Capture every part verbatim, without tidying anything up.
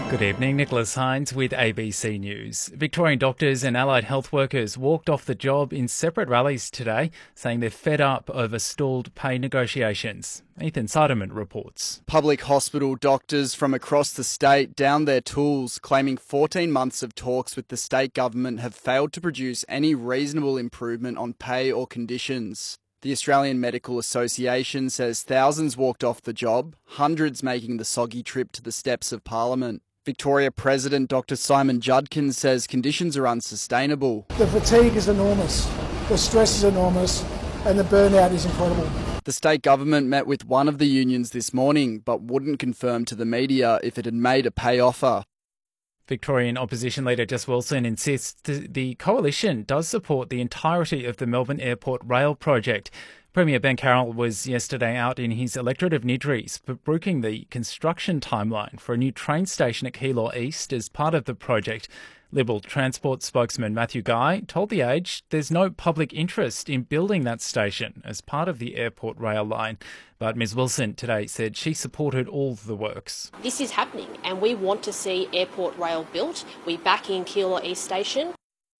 Good evening, Nicholas Hines with A B C News. Victorian doctors and allied health workers walked off the job in separate rallies today, saying they're fed up over stalled pay negotiations. Ethan Siderman reports. Public hospital doctors from across the state downed their tools, claiming fourteen months of talks with the state government have failed to produce any reasonable improvement on pay or conditions. The Australian Medical Association says thousands walked off the job, hundreds making the soggy trip to the steps of Parliament. Victoria President Doctor Simon Judkins says conditions are unsustainable. The fatigue is enormous, the stress is enormous, and the burnout is incredible. The state government met with one of the unions this morning, but wouldn't confirm to the media if it had made a pay offer. Victorian opposition leader Jess Wilson insists the coalition does support the entirety of the Melbourne Airport rail project. Premier Ben Carroll was yesterday out in his electorate of Niddries, broking the construction timeline for a new train station at Keilor East as part of the project. Liberal Transport spokesman Matthew Guy told The Age there's no public interest in building that station as part of the airport rail line. But Ms Wilson today said she supported all the works. This is happening and we want to see airport rail built. We back in Keilor East Station.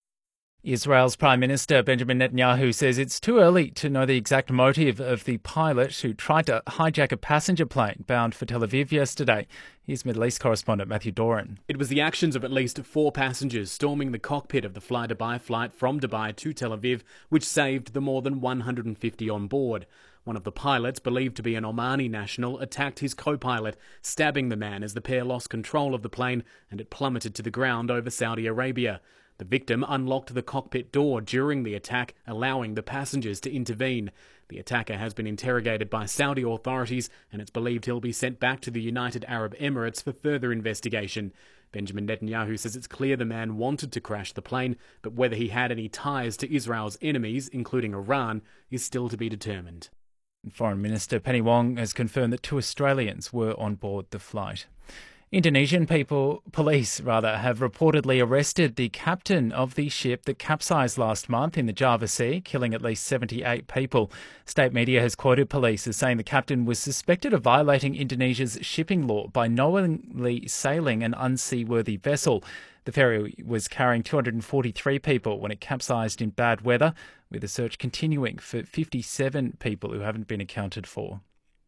Israel's Prime Minister Benjamin Netanyahu says it's too early to know the exact motive of the pilot who tried to hijack a passenger plane bound for Tel Aviv yesterday. Here's Middle East correspondent Matthew Doran. It was the actions of at least four passengers storming the cockpit of the Fly Dubai flight from Dubai to Tel Aviv, which saved the more than one hundred fifty on board. One of the pilots, believed to be an Omani national, attacked his co-pilot, stabbing the man as the pair lost control of the plane and it plummeted to the ground over Saudi Arabia. The victim unlocked the cockpit door during the attack, allowing the passengers to intervene. The attacker has been interrogated by Saudi authorities and it's believed he'll be sent back to the United Arab Emirates for further investigation. Benjamin Netanyahu says it's clear the man wanted to crash the plane, but whether he had any ties to Israel's enemies, including Iran, is still to be determined. Foreign Minister Penny Wong has confirmed that two Australians were on board the flight. Indonesian people, police rather, have reportedly arrested the captain of the ship that capsized last month in the Java Sea, killing at least seventy-eight people. State media has quoted police as saying the captain was suspected of violating Indonesia's shipping law by knowingly sailing an unseaworthy vessel. The ferry was carrying two hundred forty-three people when it capsized in bad weather, with the search continuing for fifty-seven people who haven't been accounted for.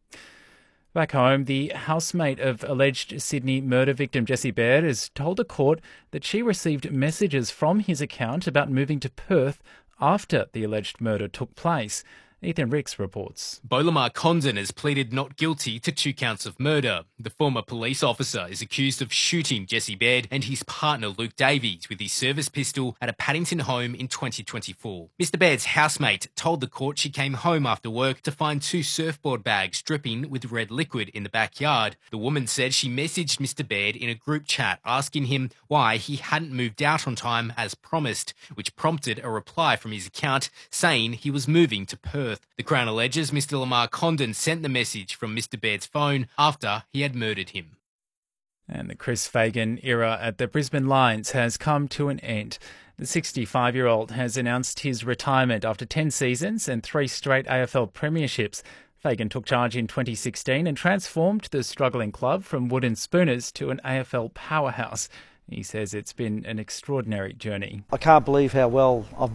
Back home, the housemate of alleged Sydney murder victim Jessie Baird has told a court that she received messages from his account about moving to Perth after the alleged murder took place. Ethan Ricks reports. Bolamar Condon has pleaded not guilty to two counts of murder. The former police officer is accused of shooting Jessie Baird and his partner Luke Davies with his service pistol at a Paddington home in twenty twenty-four. Mister Baird's housemate told the court she came home after work to find two surfboard bags dripping with red liquid in the backyard. The woman said she messaged Mister Baird in a group chat asking him why he hadn't moved out on time as promised, which prompted a reply from his account saying he was moving to Perth. The Crown alleges Mister Lamar Condon sent the message from Mister Baird's phone after he had murdered him. And the Chris Fagan era at the Brisbane Lions has come to an end. The sixty-five-year-old has announced his retirement after ten seasons and three straight A F L premierships. Fagan took charge in twenty sixteen and transformed the struggling club from wooden spooners to an A F L powerhouse. He says it's been an extraordinary journey. I can't believe how well I've